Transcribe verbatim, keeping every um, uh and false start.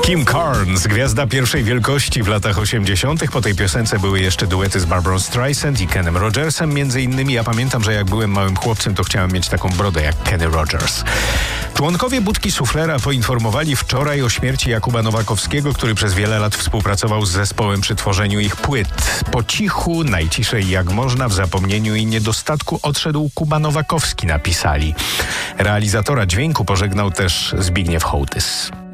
Kim Carnes, gwiazda pierwszej wielkości w latach osiemdziesiątych. Po tej piosence były jeszcze duety z Barbarą Streisand i Kenem Rogersem. Między innymi ja pamiętam, że jak byłem małym chłopcem, to chciałem mieć taką brodę jak Kenny Rogers. Członkowie Budki Suflera poinformowali wczoraj o śmierci Jakuba Nowakowskiego, który przez wiele lat współpracował z zespołem przy tworzeniu ich płyt. Po cichu, najciszej jak można, w zapomnieniu i niedostatku odszedł Kuba Nowakowski, napisali. Realizatora dźwięku pożegnał też Zbigniew Hołtys.